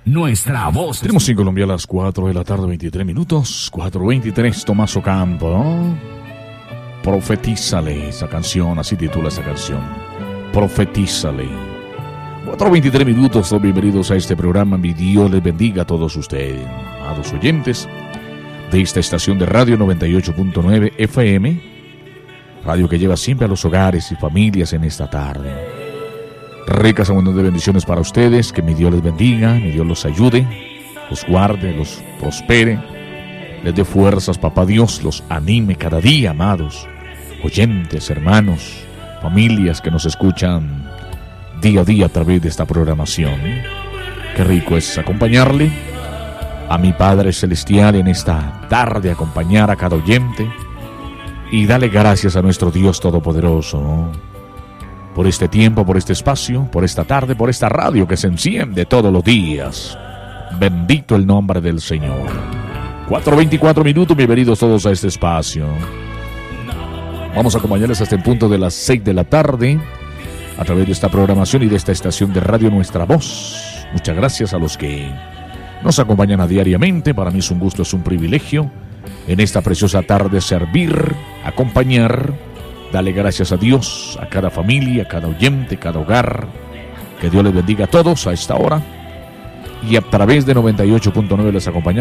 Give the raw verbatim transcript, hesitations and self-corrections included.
nuestra voz. Tenemos en Colombia a las cuatro de la tarde, veintitrés minutos. cuatro veintitrés, Tomás Ocampo, ¿no? Profetízale, esa canción, así titula esa canción. Profetízale. cuatro veintitrés minutos, bienvenidos a este programa. Mi Dios les bendiga a todos ustedes, amados oyentes de esta estación de radio noventa y ocho punto nueve F M, radio que lleva siempre a los hogares y familias en esta tarde. Ricas abundantes de bendiciones para ustedes, que mi Dios les bendiga, mi Dios los ayude, los guarde, los prospere, les dé fuerzas, papá Dios, los anime cada día, amados oyentes, hermanos, familias que nos escuchan día a día a través de esta programación. Qué rico es acompañarle a mi Padre Celestial en esta tarde, acompañar a cada oyente y darle gracias a nuestro Dios Todopoderoso, ¿no? Por este tiempo, por este espacio, por esta tarde, por esta radio que se enciende todos los días. Bendito el nombre del Señor. cuatro veinticuatro minutos, bienvenidos todos a este espacio. Vamos a acompañarles hasta el punto de las seis de la tarde a través de esta programación y de esta estación de radio Nuestra Voz. Muchas gracias a los que nos acompañan a diariamente. Para mí es un gusto, es un privilegio en esta preciosa tarde servir, acompañar, darle gracias a Dios, a cada familia, a cada oyente, a cada hogar. Que Dios les bendiga a todos a esta hora. Y a través de noventa y ocho punto nueve les acompañamos